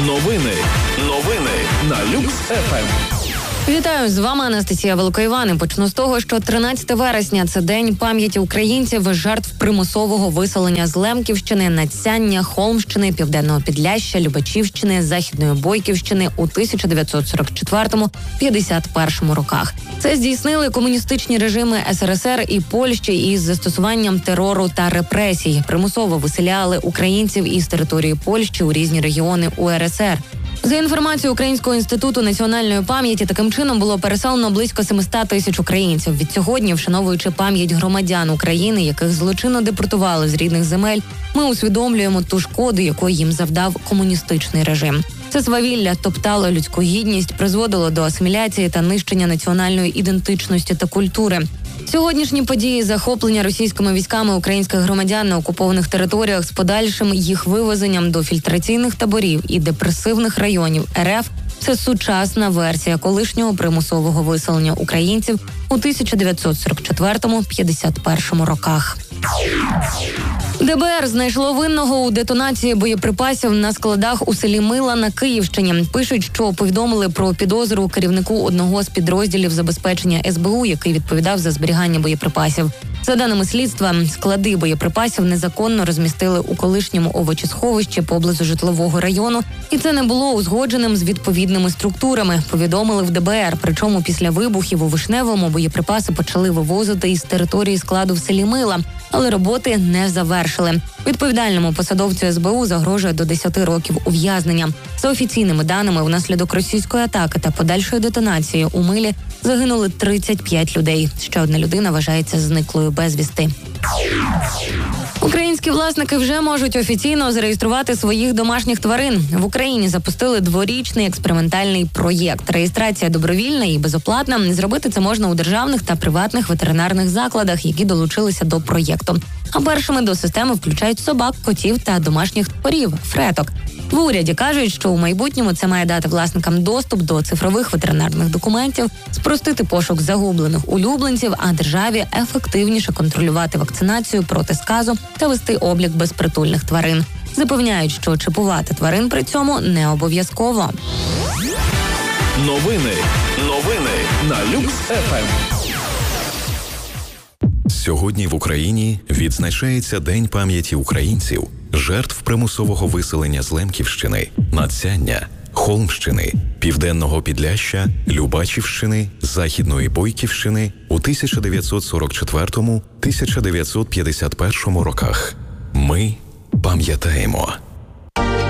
Новини на Люкс-ФМ. Вітаю, з вами Анастасія Великоїван. Почну з того, що 13 вересня – це День пам'яті українців, жертв примусового виселення з Лемківщини, Надсяння, Холмщини, Південного Підляшшя, Любачівщини, Західної Бойківщини у 1944-51 роках. Це здійснили комуністичні режими СРСР і Польщі із застосуванням терору та репресій. Примусово виселяли українців із території Польщі у різні регіони УРСР. За інформацією Українського інституту національної пам'яті, таким чином було переселено близько 700 тисяч українців. Відсьогодні, вшановуючи пам'ять громадян України, яких злочинно депортували з рідних земель, ми усвідомлюємо ту шкоду, яку їм завдав комуністичний режим. Це свавілля топтало людську гідність, призводило до асиміляції та нищення національної ідентичності та культури. Сьогоднішні події захоплення російськими військами українських громадян на окупованих територіях з подальшим їх вивезенням до фільтраційних таборів і депресивних районів РФ – це сучасна версія колишнього примусового виселення українців у 1944-51 роках. ДБР знайшло винного у детонації боєприпасів на складах у селі Мила на Київщині. Пишуть, що повідомили про підозру керівнику одного з підрозділів забезпечення СБУ, який відповідав за зберігання боєприпасів. За даними слідства, склади боєприпасів незаконно розмістили у колишньому овочесховищі поблизу житлового району, і це не було узгодженим з відповідними структурами, повідомили в ДБР. Причому після вибухів у Вишневому боєприпаси почали вивозити із території складу в селі Мила, але роботи не завершили. Відповідальному посадовцю СБУ загрожує до 10 років ув'язнення. За офіційними даними, внаслідок російської атаки та подальшої детонації у Милі загинули 35 людей. Ще одна людина вважається зниклою безвісти. Українські власники вже можуть офіційно зареєструвати своїх домашніх тварин. В Україні запустили дворічний експериментальний проєкт. Реєстрація добровільна і безоплатна. Зробити це можна у державних та приватних ветеринарних закладах, які долучилися до проєкту. А першими до системи включають собак, котів та домашніх тварів – фреток. В уряді кажуть, що у майбутньому це має дати власникам доступ до цифрових ветеринарних документів, спростити пошук загублених улюбленців, а державі ефективніше контролювати вакцинацію проти сказу та вести облік безпритульних тварин. Запевняють, що чіпувати тварин при цьому не обов'язково. Новини на Люкс-ФМ. Сьогодні в Україні відзначається День пам'яті українців, жертв примусового виселення з Лемківщини, Надсяння, Холмщини, Південного Підляшшя, Любачівщини, Західної Бойківщини у 1944-1951 роках. Ми пам'ятаємо.